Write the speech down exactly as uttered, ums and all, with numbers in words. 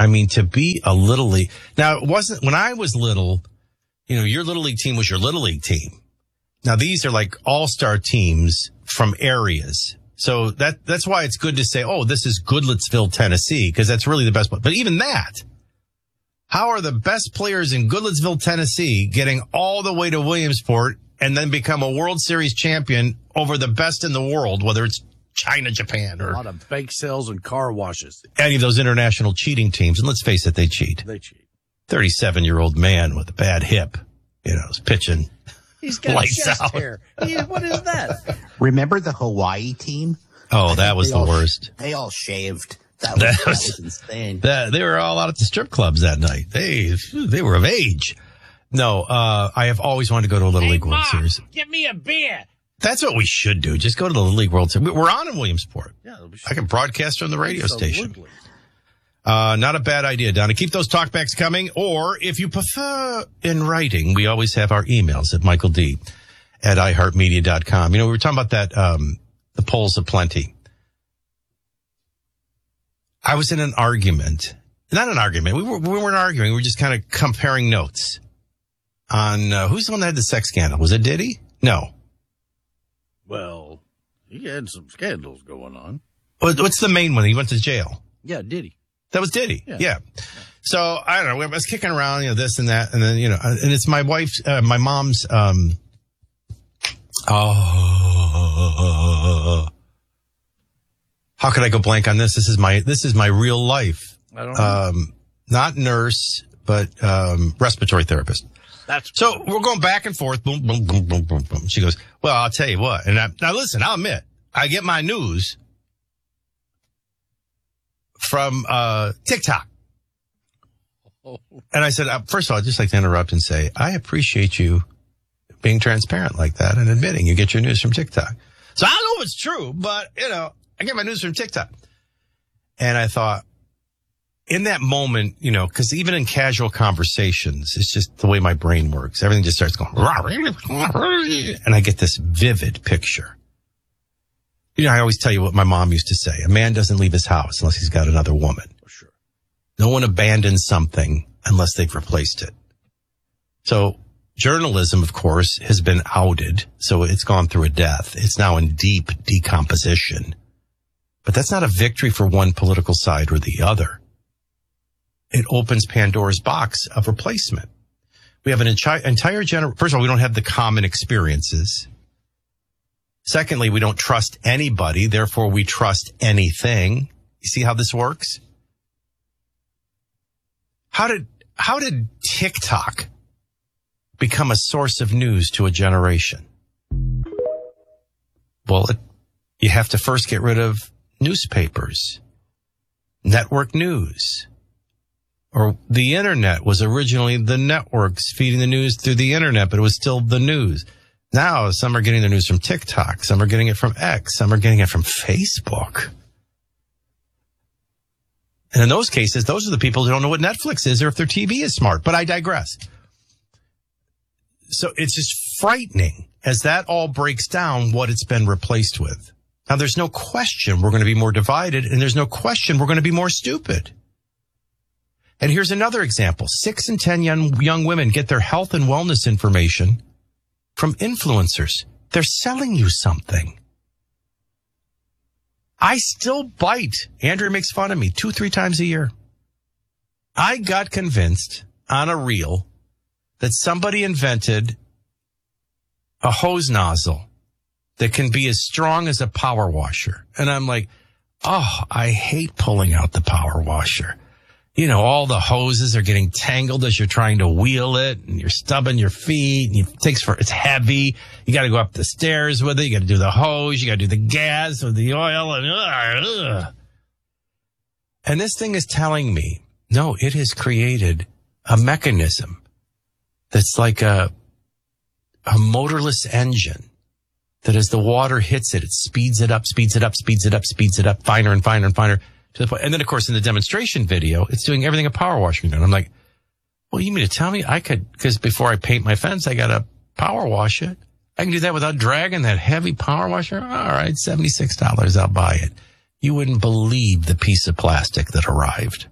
I mean, to be a Little League. Now, it wasn't, when I was little, you know, your Little League team was your Little League team. Now, these are like all-star teams from areas. So that that's why it's good to say, oh, this is Goodlettsville, Tennessee, because that's really the best one. But even that, how are the best players in Goodlettsville, Tennessee getting all the way to Williamsport and then become a World Series champion over the best in the world, whether it's China, Japan, or a lot of bake sales and car washes. Any of those international cheating teams. And let's face it, they cheat. They cheat. thirty-seven-year-old man with a bad hip, you know, is pitching. He's got lights chest out. hair. He, what is that? Remember the Hawaii team? Oh, that was the all, worst. They all shaved. That was, That that was- was insane. That, they were all out at the strip clubs that night. They they were of age. No, uh, I have always wanted to go to a Little Hey, League World Mom, Series. Give me a beer. That's what we should do. Just go to the Little League World Series. We're on in Williamsport. Yeah, it'll be I can broadcast from the radio station. Absolutely. Uh, not a bad idea, Donna. Keep those talkbacks coming. Or if you prefer in writing, we always have our emails at Michael D at i heart media dot com. You know, we were talking about that, um, the polls of plenty. I was in an argument, not an argument. We, were, we weren't arguing. We were just kind of comparing notes on, uh, who's the one that had the sex scandal? Was it Diddy? No. Well, he had some scandals going on. What- What's the main one? He went to jail. Yeah, did he? That was Diddy. Yeah. Yeah. So I don't know. I was kicking around, you know, this and that. And then, you know, and it's my wife's, uh, my mom's, um, oh, how could I go blank on this? This is my, this is my real life. I don't know. Um, not nurse, but, um, respiratory therapist. That's So we're going back and forth. Boom, boom, boom, boom, boom, boom. She goes, well, I'll tell you what. And I, now listen, I'll admit, I get my news from, uh, TikTok. And I said, uh, first of all, I'd just like to interrupt and say, I appreciate you being transparent like that and admitting you get your news from TikTok. So I don't know if it's true, but, you know, I get my news from TikTok. And I thought, in that moment, you know, because even in casual conversations, it's just the way my brain works. Everything just starts going, and I get this vivid picture. You know, I always tell you what my mom used to say. A man doesn't leave his house unless he's got another woman. for sure. No one abandons something unless they've replaced it. So journalism, of course, has been outed. So it's gone through a death. It's now in deep decomposition. But that's not a victory for one political side or the other. It opens Pandora's box of replacement. We have an entire, entire gener- First of all, we don't have the common experiences. Secondly, we don't trust anybody. Therefore, we trust anything. You see how this works? How did, how did TikTok become a source of news to a generation? Well, it, you have to first get rid of newspapers, network news, or the internet was originally the networks feeding the news through the internet, but it was still the news. Now, some are getting their news from TikTok, some are getting it from X, some are getting it from Facebook. And in those cases, those are the people who don't know what Netflix is or if their T V is smart. But I digress. So it's just frightening as that all breaks down what it's been replaced with. Now, there's no question we're going to be more divided, and there's no question we're going to be more stupid. And here's another example. Six in ten young, young women get their health and wellness information from influencers. They're selling you something. I still bite. Andrea makes fun of me two, three times a year. I got convinced on a reel that somebody invented a hose nozzle that can be as strong as a power washer. And I'm like, oh, I hate pulling out the power washer. You know, all the hoses are getting tangled as you're trying to wheel it, and you're stubbing your feet, and it takes for, it's heavy. You got to go up the stairs with it. You got to do the hose. You got to do the gas with the oil, and ugh, ugh. And this thing is telling me, no, it has created a mechanism that's like a, a motorless engine that as the water hits it, it speeds it up, speeds it up, speeds it up, speeds it up, finer and finer and finer. To the point. And then, of course, in the demonstration video, it's doing everything a power washer can do. And I'm like, well, you mean to tell me I could, because before I paint my fence, I got to power wash it. I can do that without dragging that heavy power washer? All right, seventy-six dollars, I'll buy it. You wouldn't believe the piece of plastic that arrived.